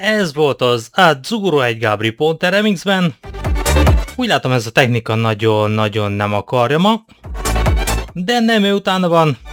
Ez volt az Azzurro egy Gabri Ponte remixben. Úgy látom, ez a technika nagyon-nagyon nem akarja ma. De nem ő utána van.